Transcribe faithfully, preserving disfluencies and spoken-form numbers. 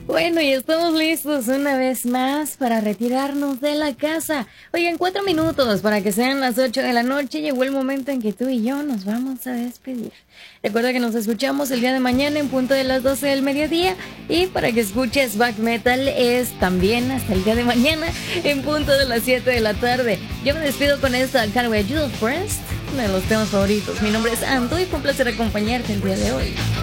Bueno, y estamos listos una vez más para retirarnos de la casa. Oigan, cuatro minutos para que sean las ocho de la noche. Llegó el momento en que tú y yo nos vamos a despedir. Recuerda que nos escuchamos el día de mañana en punto de las doce del mediodía. Y para que escuches Back Metal es también hasta el día de mañana en punto de las siete de la tarde. Yo me despido con esta Can We Judas Priest, uno de los temas favoritos. Mi nombre es Anto y fue un placer acompañarte el día de hoy.